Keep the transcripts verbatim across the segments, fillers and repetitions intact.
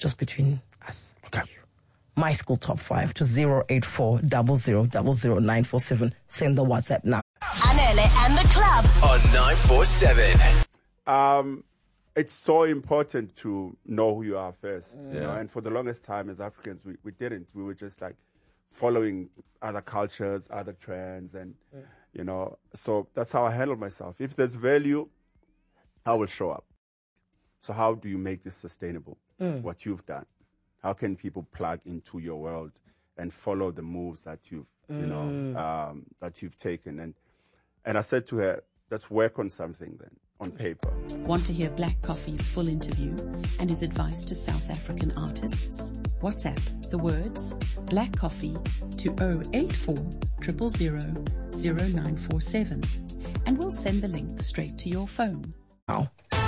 just between us. Okay. My School Top five to zero eight four zero zero zero zero nine four seven. Send the WhatsApp now. Anele and the club on nine four seven. Um, it's so important to know who you are first. Yeah. You know? And for the longest time as Africans, we, we didn't. We were just like following other cultures, other trends, and, yeah. you know, so that's how I handle myself. If there's value, I will show up. So how do you make this sustainable? Mm. What you've done? How can people plug into your world and follow the moves that you've, mm. you know, um, that you've taken? And and I said to her, let's work on something then, on paper. Want to hear Black Coffee's full interview and his advice to South African artists? WhatsApp the words Black Coffee to zero eight four zero zero zero zero nine four seven, and we'll send the link straight to your phone. Oh.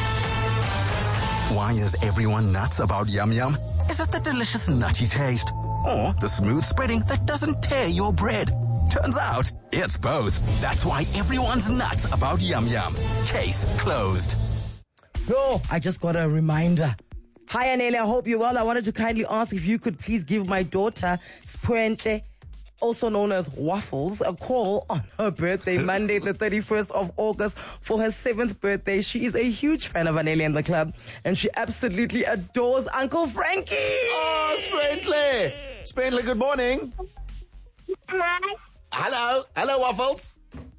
Why is everyone nuts about Yum Yum? Is it the delicious nutty taste? Or the smooth spreading that doesn't tear your bread? Turns out, it's both. That's why everyone's nuts about Yum Yum. Case closed. Bro, I just got a reminder. Hi, Anele, I hope you're well. I wanted to kindly ask if you could please give my daughter, Spuente, also known as Waffles, a call on her birthday, Monday, the thirty-first of August, for her seventh birthday. She is a huge fan of Anele and the club, and she absolutely adores Uncle Frankie. Oh, Spuentle. Spuentle, good morning. Hi. Hello. Hello, Waffles.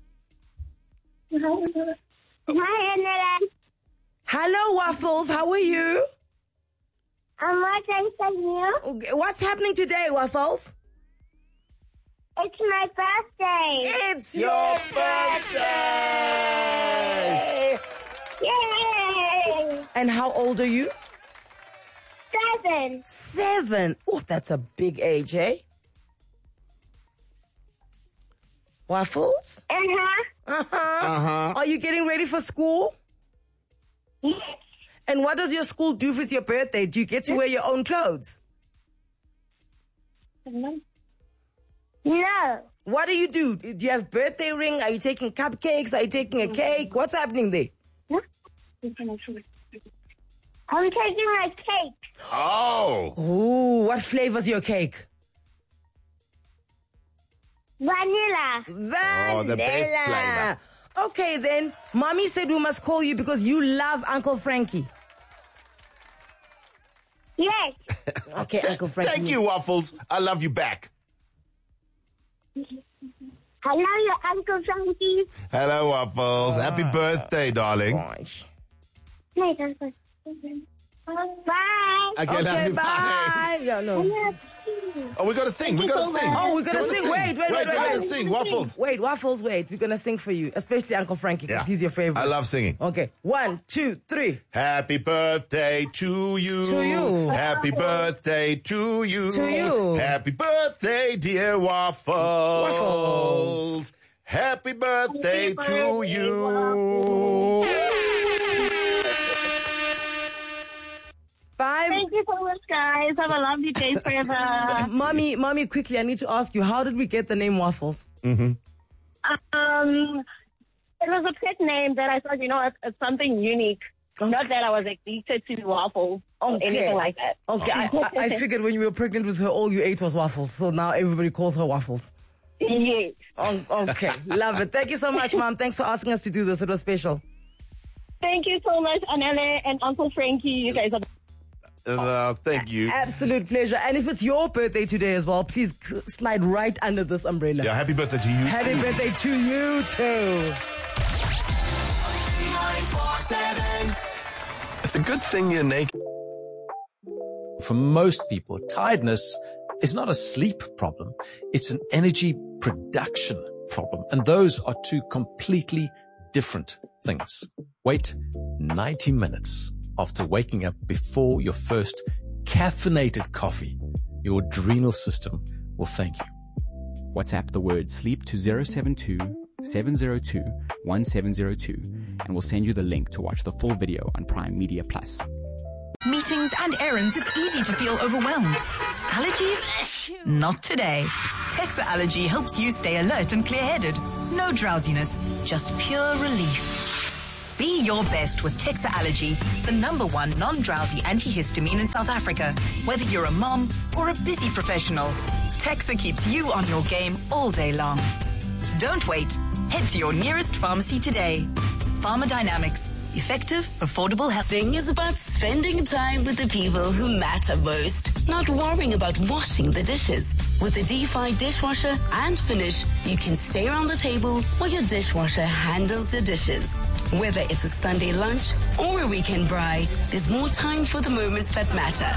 Hi, Anele. Hello, Waffles. How are you? I'm watching you. Okay, what's happening today, Waffles? It's my birthday. It's your, your birthday. Yay! And how old are you? Seven. Seven. Oh, that's a big age, eh? Waffles? Uh-huh. Uh-huh. Uh-huh. Are you getting ready for school? Yes. And what does your school do for your birthday? Do you get to wear your own clothes? No. What do you do? Do you have birthday ring? Are you taking cupcakes? Are you taking a cake? What's happening there? I'm taking my cake. Oh. Ooh, what flavor's your cake? Vanilla. Vanilla. Oh, the best flavor. Okay, then. Mommy said we must call you because you love Uncle Frankie. Yes. Okay, Uncle Frankie. Thank you, Waffles. I love you back. Hello, your Uncle Frankie. Hello, Waffles. Happy birthday, darling. Gosh. Bye. Okay, Okay, bye. bye. Yeah, no. Oh, we got to sing. We got to sing. Oh, we're going to Gotta sing. Wait, wait, wait, Wait, we wait, got to wait. sing. Waffles. Wait, Waffles, wait. We're going to sing for you, especially Uncle Frankie because Yeah. he's your favorite. I love singing. Okay, one, two, three. Happy birthday to you. To you. Happy birthday to you. To you. Happy birthday, dear Waffles. Waffles. Happy birthday Happy to birthday, you. Five. Thank you so much, guys. Have a lovely day forever. Mommy, mommy, quickly, I need to ask you, how did we get the name Waffles? Mm-hmm. Um, it was a pet name that I thought, you know, it's, it's something unique. Okay. Not that I was addicted to waffles or Okay. anything like that. Okay, I, I, I figured when you were pregnant with her, all you ate was waffles. So now everybody calls her Waffles. Yes. Oh, okay, love it. Thank you so much, Mom. Thanks for asking us to do this. It was special. Thank you so much, Anele and Uncle Frankie. You guys are... Uh, thank you. Absolute pleasure. And if it's your birthday today as well, please slide right under this umbrella. Yeah, happy birthday to you. Happy birthday to you too. It's a good thing you're naked. For most people, tiredness is not a sleep problem. It's an energy production problem. And those are two completely different things. Wait ninety minutes after waking up before your first caffeinated coffee. Your adrenal system will thank you. WhatsApp the word sleep to zero seven two, seven zero two, one seven zero two and we'll send you the link to watch the full video on Prime Media Plus. Meetings and errands, it's easy to feel overwhelmed. Allergies? Not today. Texa Allergy helps you stay alert and clear-headed. No drowsiness, just pure relief. Be your best with Texa Allergy, the number one non-drowsy antihistamine in South Africa. Whether you're a mom or a busy professional, Texa keeps you on your game all day long. Don't wait. Head to your nearest pharmacy today. Pharmadynamics. Effective, affordable health. Thing is about spending time with the people who matter most, not worrying about washing the dishes. With the D-Fi dishwasher and Finish, you can stay around the table while your dishwasher handles the dishes. Whether it's a Sunday lunch or a weekend braai, there's more time for the moments that matter.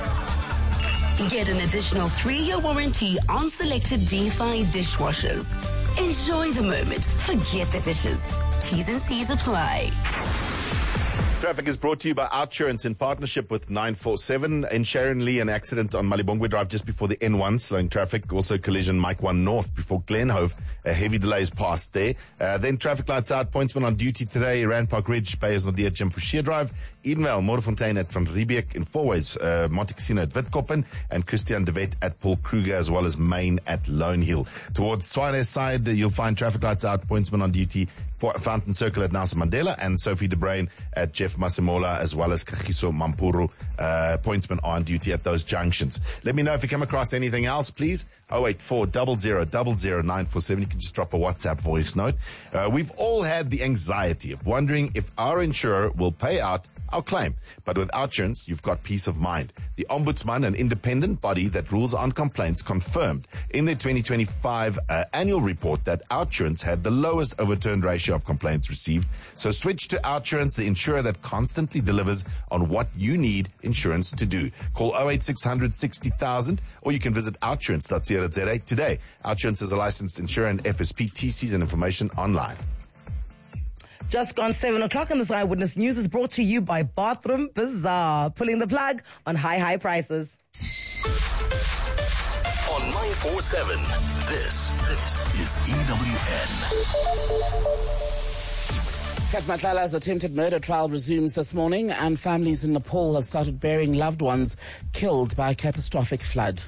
Get an additional three-year warranty on selected D-Fi dishwashers. Enjoy the moment. Forget the dishes. T's and C's apply. Traffic is brought to you by Outsurance in partnership with nine four seven. In Sharon Lee, an accident on Malibongwe Drive just before the N one, slowing traffic. Also collision Mike one North before Glenhove. A heavy delay is passed there. Uh, then traffic lights out. Pointsman on duty today. Rand Park Ridge, Bayers Nadia Jim for Sheer Drive. Edenvale, Moorfontein at Van Riebeek in Fourways. Uh, Monte Casino at Witkoppen. And Christian de Wet at Paul Kruger, as well as Main at Lone Hill. Towards Swale side, uh, you'll find traffic lights out. Pointsman on duty. For Fountain Circle at Nelson Mandela and Sophie de Bruin at Jeff Masimola, as well as Kagiso Mampuru, uh, pointsmen on duty at those junctions. Let me know if you come across anything else, please. oh eight four, zero zero zero zero nine four seven. You can just drop a WhatsApp voice note. Uh, we've all had the anxiety of wondering if our insurer will pay out our claim. But with Outsurance, you've got peace of mind. The Ombudsman, an independent body that rules on complaints, confirmed in their twenty twenty-five uh, annual report that Outsurance had the lowest overturned ratio of complaints received. So switch to Outsurance, the insurer that constantly delivers on what you need insurance to do. Call oh eight six hundred sixty thousand or you can visit outsurance dot co dot za today. Outsurance is a licensed insurer and F S P. T Cs and information online. Just gone seven o'clock, and this Eyewitness News is brought to you by Bathroom Bazaar, pulling the plug on high, high prices. On nine four seven, this, this is E W N. Kat Matlala's attempted murder trial resumes this morning, and families in Nepal have started burying loved ones killed by a catastrophic flood.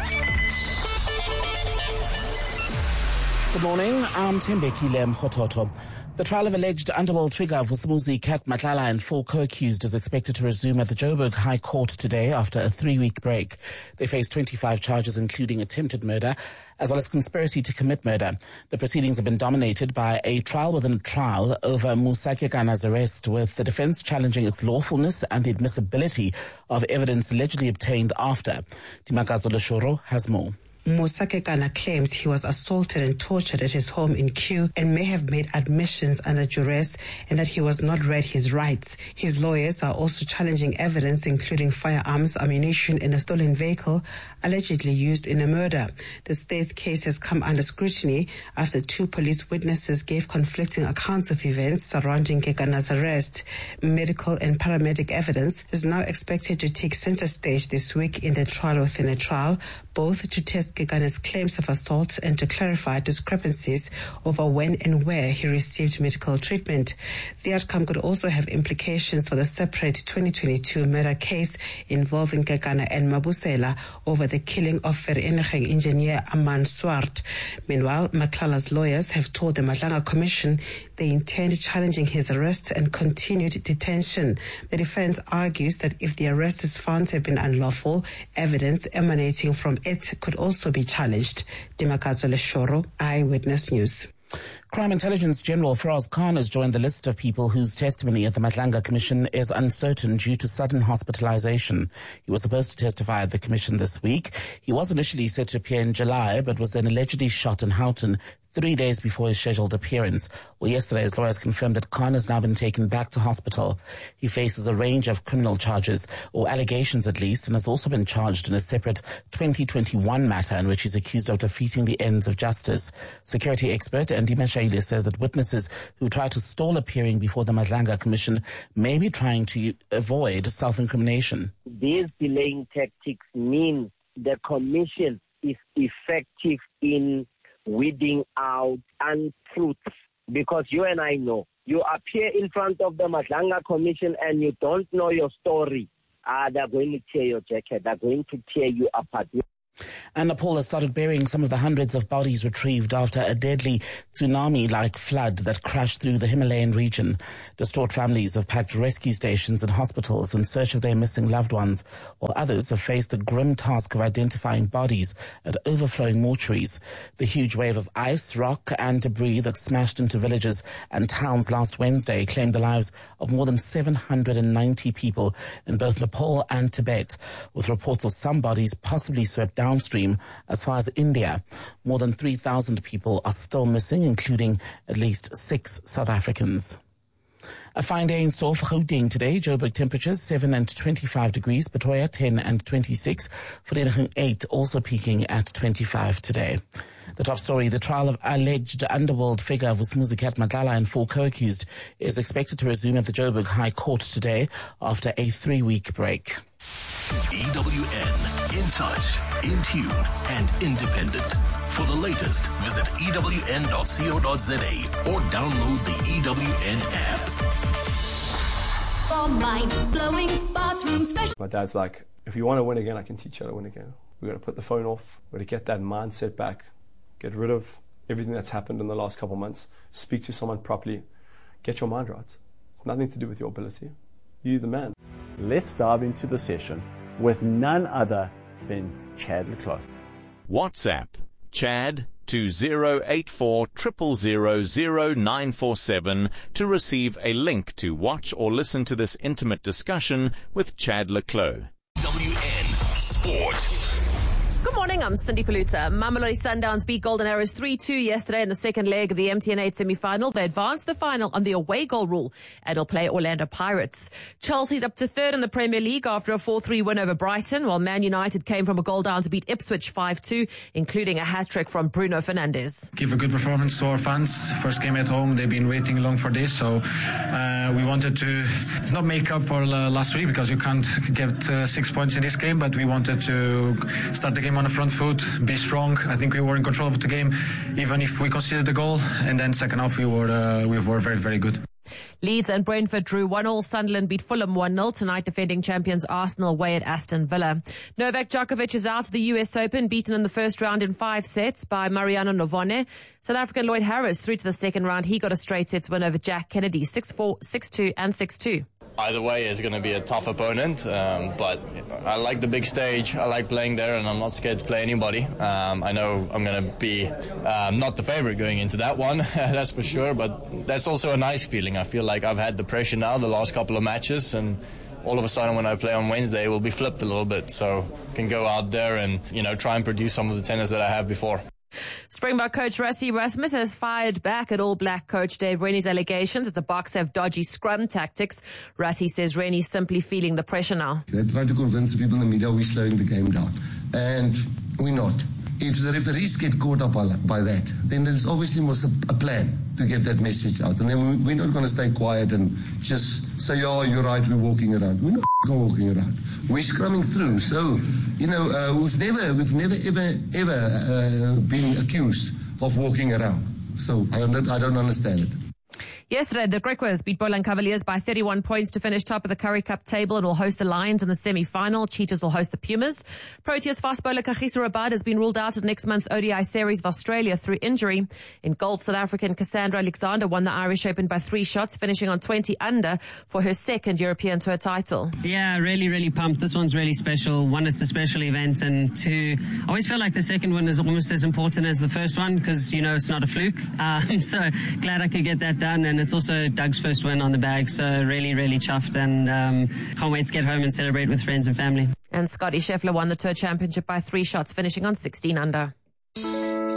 Good morning, I'm Tembekile Mkhototo. The trial of alleged underworld figure Vusimuzi Kat Matlala and four co-accused is expected to resume at the Joburg High Court today after a three-week break. They face twenty-five charges, including attempted murder, as well as conspiracy to commit murder. The proceedings have been dominated by a trial within a trial over Musakekana's arrest, with the defense challenging its lawfulness and the admissibility of evidence allegedly obtained after. Timakazo Leshoro has more. Musakekana claims he was assaulted and tortured at his home in Kew and may have made admissions under duress and that he was not read his rights. His lawyers are also challenging evidence including firearms, ammunition and a stolen vehicle allegedly used in a murder. The state's case has come under scrutiny after two police witnesses gave conflicting accounts of events surrounding Kekana's arrest. Medical and paramedic evidence is now expected to take center stage this week in the trial within a trial, both to test Kekana's claims of assault and to clarify discrepancies over when and where he received medical treatment. The outcome could also have implications for the separate twenty twenty-two murder case involving Kekana and Mabusela over the killing of Vereeniging engineer Aman Swart. Meanwhile, Matlala's lawyers have told the Madlanga Commission they intend challenging his arrest and continued detention. The defense argues that if the arrest is found to have been unlawful, evidence emanating from it could also be challenged. Dimakazo Leshoro, Eyewitness News. Crime Intelligence General Faraz Khan has joined the list of people whose testimony at the Madlanga Commission is uncertain due to sudden hospitalization. He was supposed to testify at the Commission this week. He was initially set to appear in July, but was then allegedly shot in Houghton three days before his scheduled appearance. Well, yesterday, his lawyers confirmed that Khan has now been taken back to hospital. He faces a range of criminal charges, or allegations at least, and has also been charged in a separate twenty twenty-one matter in which he's accused of defeating the ends of justice. Security expert Andy Mashaile says that witnesses who try to stall appearing before the Madlanga Commission may be trying to avoid self-incrimination. These delaying tactics mean the Commission is effective in weeding out untruths, because you and I know you appear in front of the Madlanga Commission and you don't know your story. Ah, they're going to tear your jacket. They're going to tear you apart. And Nepal has started burying some of the hundreds of bodies retrieved after a deadly tsunami-like flood that crashed through the Himalayan region. Distraught families have packed rescue stations and hospitals in search of their missing loved ones, while others have faced the grim task of identifying bodies at overflowing mortuaries. The huge wave of ice, rock and debris that smashed into villages and towns last Wednesday claimed the lives of more than seven hundred ninety people in both Nepal and Tibet, with reports of some bodies possibly swept downstream as far as India. More than three thousand people are still missing, including at least six South Africans. A fine day in store for Gauteng today. Joburg temperatures seven and twenty-five degrees, Pretoria ten and twenty-six, Vereeniging eight, also peaking at twenty-five today. The top story, the trial of alleged underworld figure Vusumuzi Madlala and four co-accused is expected to resume at the Joburg High Court today after a three-week break. E W N, in touch, in tune, and independent. For the latest, visit E W N dot co dot za or download the E W N app. For mind-blowing bathroom special. My dad's like, if you want to win again, I can teach you how to win again. We're going to put the phone off. We're going to get that mindset back. Get rid of everything that's happened in the last couple of months. Speak to someone properly. Get your mind right. It's nothing to do with your ability. You're the man. Let's dive into the session with none other than Chad le Clos. WhatsApp Chad to zero eight four zero zero zero zero nine four seven to receive a link to watch or listen to this intimate discussion with Chad le Clos. W N Sport. Good morning, I'm Cindy Paluta. Mamelodi Sundowns beat Golden Arrows three two yesterday in the second leg of the M T N eight semi-final. They advanced to the final on the away goal rule and will play Orlando Pirates. Chelsea's up to third in the Premier League after a four three win over Brighton, while Man United came from a goal down to beat Ipswich five two, including a hat-trick from Bruno Fernandes. Give a good performance to our fans. First game at home, they've been waiting long for this, so uh, we wanted to, it's not make up for uh, last week because you can't get uh, six points in this game, but we wanted to start the game on the front foot, be strong. I think we were in control of the game, even if we conceded the goal. And then second half, we were uh, we were very, very good. Leeds and Brentford drew one all. Sunderland beat Fulham one nil. Tonight, defending champions Arsenal away at Aston Villa. Novak Djokovic is out of the U S Open, beaten in the first round in five sets by Mariano Novone. South African Lloyd Harris through to the second round. He got a straight sets win over Jack Kennedy, six four, six two and six two. Either way, it's going to be a tough opponent, um, but I like the big stage. I like playing there, and I'm not scared to play anybody. Um, I know I'm going to be um, not the favorite going into that one, that's for sure, but that's also a nice feeling. I feel like I've had the pressure now the last couple of matches, and all of a sudden when I play on Wednesday, it will be flipped a little bit, so I can go out there and, you know, try and produce some of the tennis that I have before. Springbok coach Rassie Erasmus has fired back at All Black coach Dave Rennie's allegations that the Boks have dodgy scrum tactics. Rassie says Rennie's simply feeling the pressure now. They try to convince people in the media we're slowing the game down, and we're not. If the referees get caught up by that, then there's obviously was a, a plan to get that message out. And then we're not going to stay quiet and just say, oh, you're right, we're walking around. We're not walking around. We're scrumming through. So, you know, uh, we've never, we've never, ever, ever uh, been accused of walking around. So I don't, I don't understand it. Yesterday, the Griquas beat Boland Cavaliers by thirty-one points to finish top of the Currie Cup table and will host the Lions in the semi-final. Cheetahs will host the Pumas. Proteas fast bowler Kagiso Rabada has been ruled out of next month's O D I series with Australia through injury. In golf, South African Cassandra Alexander won the Irish Open by three shots, finishing on twenty under for her second European Tour title. Yeah, really, really pumped. This one's really special. One, it's a special event, and two, I always feel like the second one is almost as important as the first one because, you know, it's not a fluke. Um, so glad I could get that done. And it's also Doug's first win on the bag, so really, really chuffed, and um, can't wait to get home and celebrate with friends and family. And Scotty Scheffler won the Tour Championship by three shots, finishing on sixteen under.